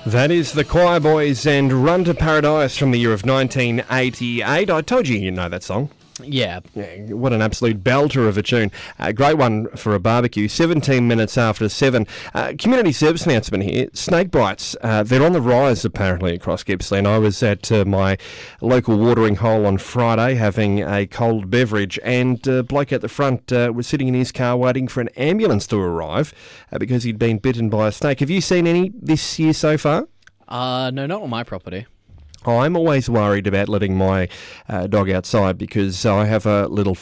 That is the Choir Boys and Run to Paradise from the year of 1988. I told you know that song. Yeah. What an absolute belter of a tune. Great one for a barbecue. 17 minutes after 7. Community service announcement here. Snake bites, they're on the rise apparently across Gippsland. I was at my local watering hole on Friday having a cold beverage, and a bloke at the front was sitting in his car waiting for an ambulance to arrive because he'd been bitten by a snake. Have you seen any this year so far? No, not on my property. I'm always worried about letting my dog outside because I have a little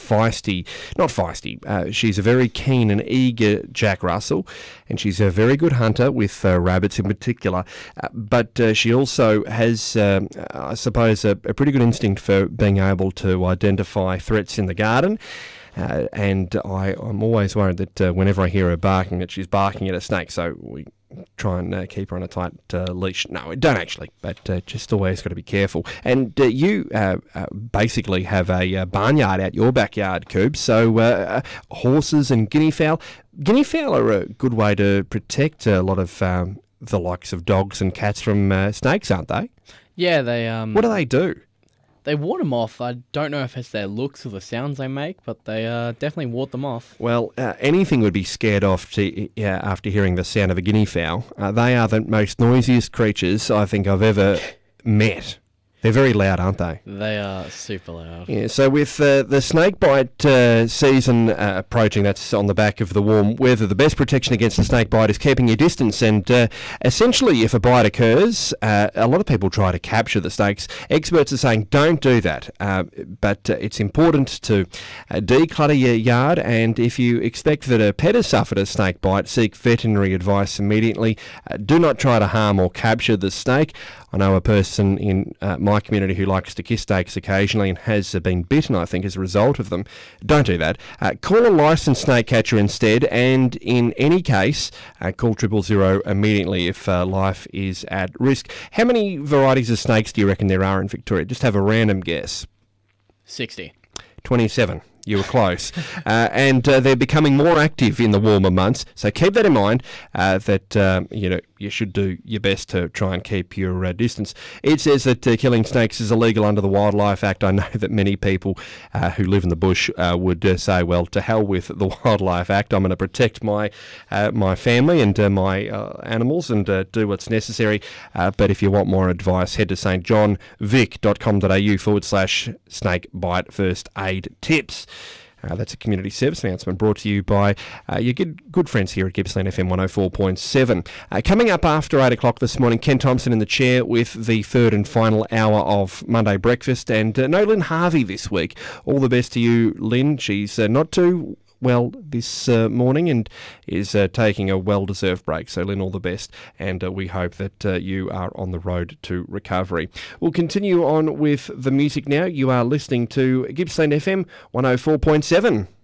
she's a very keen and eager Jack Russell, and she's a very good hunter with rabbits in particular, but she also has, I suppose, a pretty good instinct for being able to identify threats in the garden. And I'm always worried that whenever I hear her barking, that she's barking at a snake, so we try and keep her on a tight leash. No, we don't actually, but just always got to be careful. And you basically have a barnyard out your backyard, Coob, so horses and guinea fowl. Guinea fowl are a good way to protect a lot of the likes of dogs and cats from snakes, aren't they? Yeah, they... What do? They ward them off. I don't know if it's their looks or the sounds they make, but they definitely ward them off. Well, anything would be scared off after hearing the sound of a guinea fowl. They are the most noisiest creatures I think I've ever met. They're very loud, aren't they? They are super loud. Yeah, so with the snakebite season approaching, that's on the back of the warm weather, the best protection against a snakebite is keeping your distance. And essentially, if a bite occurs, a lot of people try to capture the snakes. Experts are saying don't do that, but it's important to declutter your yard. And if you expect that a pet has suffered a snakebite, seek veterinary advice immediately. Do not try to harm or capture the snake. I know a person in my community who likes to kiss snakes occasionally and has been bitten, I think, as a result of them. Don't do that. Call a licensed snake catcher instead, and in any case, call 000 immediately if life is at risk. How many varieties of snakes do you reckon there are in Victoria? Just have a random guess. 60. 27. You were close. And they're becoming more active in the warmer months. So keep that in mind, that you should do your best to try and keep your distance. It says that killing snakes is illegal under the Wildlife Act. I know that many people who live in the bush would say, well, to hell with the Wildlife Act. I'm going to protect my family and my animals and do what's necessary. But if you want more advice, head to stjohnvic.com.au/snakebite first aid tips. That's a community service announcement brought to you by your good friends here at Gippsland FM 104.7. Coming up after 8 o'clock this morning, Ken Thompson in the chair with the third and final hour of Monday Breakfast. And no Lynn Harvey this week. All the best to you, Lynn. She's not too well this morning and is taking a well-deserved break. So, Lynn, all the best, and we hope that you are on the road to recovery. We'll continue on with the music now. You are listening to Gippsland FM 104.7.